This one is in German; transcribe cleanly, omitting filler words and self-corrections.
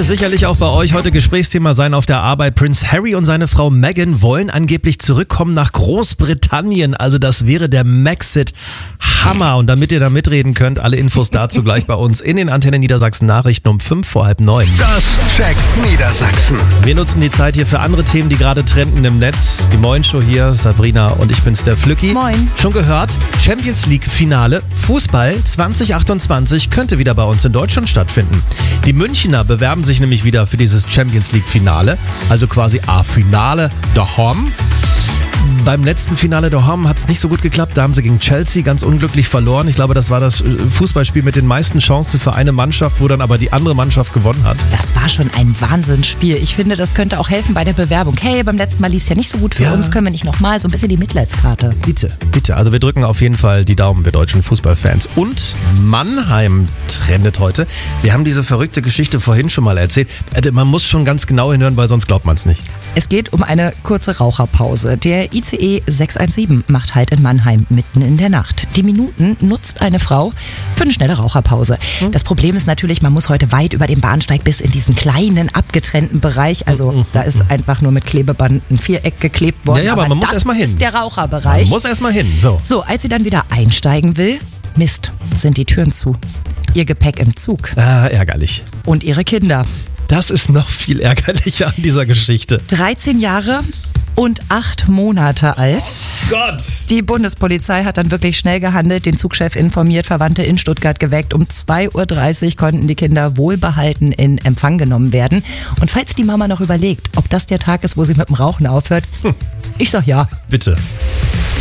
es sicherlich auch bei euch heute Gesprächsthema sein auf der Arbeit. Prince Harry und seine Frau Meghan wollen angeblich zurückkommen nach Großbritannien. Also das wäre der Maxit Hammer. Und damit ihr da mitreden könnt, alle Infos dazu gleich bei uns in den Antenne Niedersachsen Nachrichten um 8:55. Das checkt Niedersachsen. Wir nutzen die Zeit hier für andere Themen, die gerade trenden im Netz. Die Moin-Show hier, Sabrina und ich bin's, der Flücki. Moin. Schon gehört? Champions League Finale Fußball 2028 könnte wieder bei uns in Deutschland stattfinden. Die Münchner bewerben sich nämlich wieder für dieses Champions League Finale, also quasi A-Finale daheim. Beim letzten Finale daheim hat es nicht so gut geklappt. Da haben sie gegen Chelsea ganz unglücklich verloren. Ich glaube, das war das Fußballspiel mit den meisten Chancen für eine Mannschaft, wo dann aber die andere Mannschaft gewonnen hat. Das war schon ein Wahnsinnsspiel. Ich finde, das könnte auch helfen bei der Bewerbung. Hey, beim letzten Mal lief es ja nicht so gut für uns. Können wir nicht nochmal so ein bisschen die Mitleidskarte? Bitte. Also wir drücken auf jeden Fall die Daumen, wir deutschen Fußballfans. Und Mannheim trendet heute. Wir haben diese verrückte Geschichte vorhin schon mal erzählt. Man muss schon ganz genau hinhören, weil sonst glaubt man es nicht. Es geht um eine kurze Raucherpause. Der ICE 617 macht Halt in Mannheim mitten in der Nacht. Die Minuten nutzt eine Frau für eine schnelle Raucherpause. Das Problem ist natürlich, man muss heute weit über den Bahnsteig bis in diesen kleinen, abgetrennten Bereich. Also da ist einfach nur mit Klebeband ein Viereck geklebt worden. Ja, aber man muss erst mal hin. Das ist der Raucherbereich. Man muss erst mal hin. So, als sie dann wieder einsteigen will, Mist, sind die Türen zu. Ihr Gepäck im Zug. Ärgerlich. Und ihre Kinder. Das ist noch viel ärgerlicher an dieser Geschichte. 13 Jahre und 8 Monate alt. Gott! Die Bundespolizei hat dann wirklich schnell gehandelt, den Zugchef informiert, Verwandte in Stuttgart geweckt. Um 2:30 Uhr konnten die Kinder wohlbehalten in Empfang genommen werden. Und falls die Mama noch überlegt, ob das der Tag ist, wo sie mit dem Rauchen aufhört, ich sag ja. Bitte.